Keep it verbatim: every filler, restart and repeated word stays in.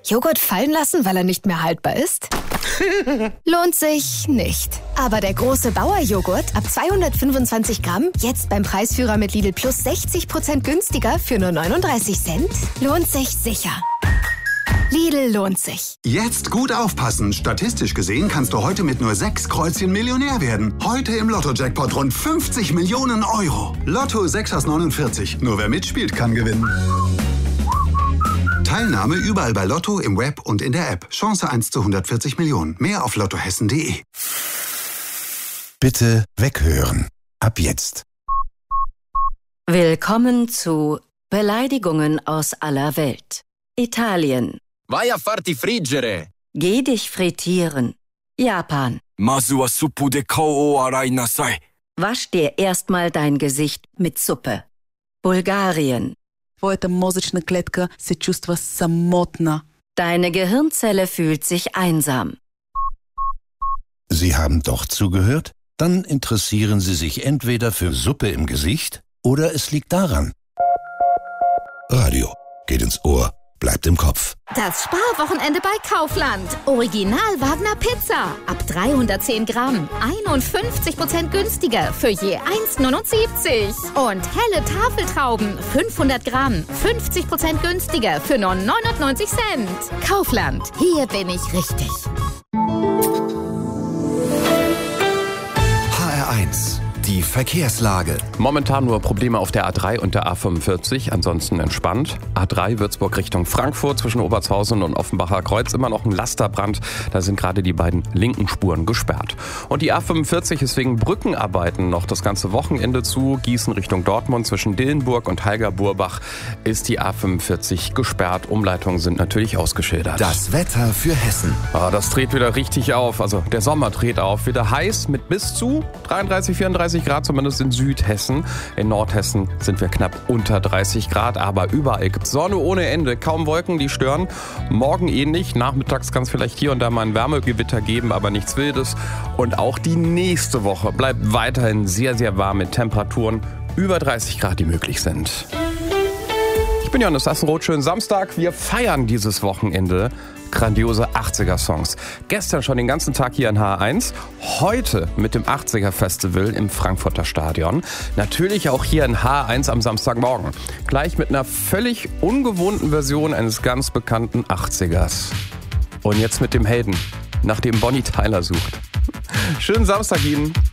Joghurt fallen lassen, weil er nicht mehr haltbar ist? Lohnt sich nicht. Aber der große Bauer-Joghurt ab zweihundertfünfundzwanzig Gramm, jetzt beim Preisführer mit Lidl Plus sechzig Prozent günstiger für nur neununddreißig Cent, lohnt sich sicher. Lidl lohnt sich. Jetzt gut aufpassen. Statistisch gesehen kannst du heute mit nur sechs Kreuzchen Millionär werden. Heute im Lotto-Jackpot rund fünfzig Millionen Euro. Lotto sechs aus neunundvierzig. Nur wer mitspielt, kann gewinnen. Teilnahme überall bei Lotto, im Web und in der App. Chance eins zu hundertvierzig Millionen. Mehr auf lottohessen punkt de. Bitte weghören. Ab jetzt. Willkommen zu Beleidigungen aus aller Welt. Italien. Vai a farti friggere. Geh dich frittieren. Japan. Masu wa suppu de kou o arai nasai. Wasch dir erstmal dein Gesicht mit Suppe. Bulgarien. Твоята мозъчна клетка се чувства самотна. Deine Gehirnzelle fühlt sich einsam. Sie haben doch zugehört? Dann interessieren Sie sich entweder für Suppe im Gesicht oder es liegt daran. Radio geht ins Ohr, bleibt im Kopf. Das Sparwochenende bei Kaufland. Original Wagner Pizza. Ab dreihundertzehn Gramm. einundfünfzig Prozent günstiger für je eins neunundsiebzig. Und helle Tafeltrauben. fünfhundert Gramm. fünfzig Prozent günstiger für nur neunundneunzig Cent. Kaufland. Hier bin ich richtig. H R eins. Die Verkehrslage. Momentan nur Probleme auf der A drei und der A fünfundvierzig, ansonsten entspannt. A drei Würzburg Richtung Frankfurt zwischen Obertshausen und Offenbacher Kreuz immer noch ein Lasterbrand. Da sind gerade die beiden linken Spuren gesperrt. Und die A fünfundvierzig ist wegen Brückenarbeiten noch das ganze Wochenende zu. Gießen Richtung Dortmund zwischen Dillenburg und Heiger-Burbach ist die A fünfundvierzig gesperrt. Umleitungen sind natürlich ausgeschildert. Das Wetter für Hessen. Ah, das dreht wieder richtig auf. Also der Sommer dreht auf. Wieder heiß mit bis zu dreiunddreißig, vierunddreißig Grad, zumindest in Südhessen. In Nordhessen sind wir knapp unter dreißig Grad, aber überall gibt es Sonne ohne Ende. Kaum Wolken, die stören. Morgen ähnlich. Nachmittags kann es vielleicht hier und da mal ein Wärmegewitter geben, aber nichts Wildes. Und auch die nächste Woche bleibt weiterhin sehr, sehr warm mit Temperaturen über dreißig Grad, die möglich sind. Ich bin Johannes Assenroth, schönen Samstag. Wir feiern dieses Wochenende grandiose achtziger-Songs. Gestern schon den ganzen Tag hier in H R eins. Heute mit dem achtziger-Festival im Frankfurter Stadion. Natürlich auch hier in H R eins am Samstagmorgen. Gleich mit einer völlig ungewohnten Version eines ganz bekannten achtzigers. Und jetzt mit dem Helden, nach dem Bonnie Tyler sucht. Schönen Samstag Ihnen.